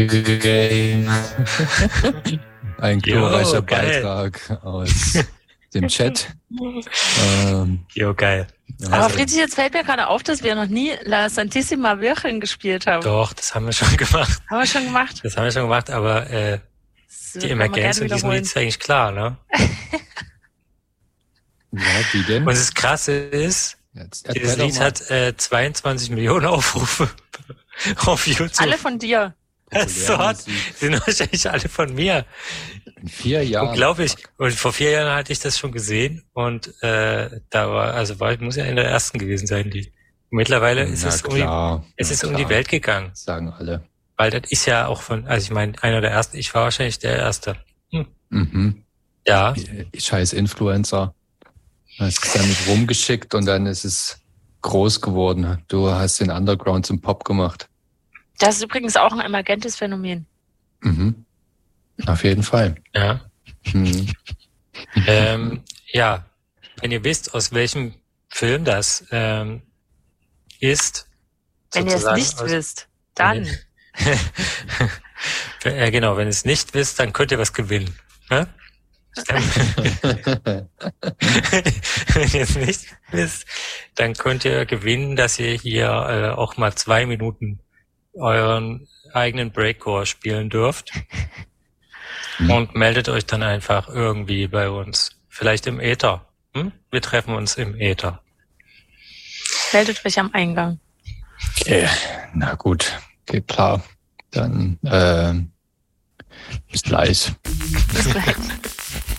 Game. Ein glorreicher Beitrag aus dem Chat. Geil. Aber Friedrich, jetzt fällt mir gerade auf, dass wir noch nie La Santissima Virgen gespielt haben. Doch, das haben wir schon gemacht. Haben wir schon gemacht? Das haben wir schon gemacht, aber die Emergenz in diesem Lied ist eigentlich klar, ne? Ja, wie denn? Und das Krasse ist, dieses Lied hat 22 Millionen Aufrufe auf YouTube. Alle von dir. Sind wahrscheinlich alle von mir. In 4 Jahren. Unglaublich. Und vor 4 Jahren hatte ich das schon gesehen und muss ja in der ersten gewesen sein, die. Und mittlerweile ist es um die Welt gegangen. Sagen alle. Weil das ist ja auch einer der ersten, ich war wahrscheinlich der Erste. Mhm. Ja. Scheiß Influencer. Hast es damit rumgeschickt und dann ist es groß geworden. Du hast den Underground zum Pop gemacht. Das ist übrigens auch ein emergentes Phänomen. Mhm. Auf jeden Fall. Ja. Mhm. Ja. Wenn ihr wisst, aus welchem Film das ist. Wenn ihr es nicht wisst, dann. Genau, wenn ihr es nicht wisst, dann könnt ihr was gewinnen. Ne? Wenn ihr es nicht wisst, dann könnt ihr gewinnen, dass ihr hier auch mal 2 Minuten euren eigenen Breakcore spielen dürft. Und meldet euch dann einfach irgendwie bei uns. Vielleicht im Äther. Wir treffen uns im Äther. Meldet euch am Eingang. Okay. Na gut, geht klar. Dann bis gleich. Bis gleich.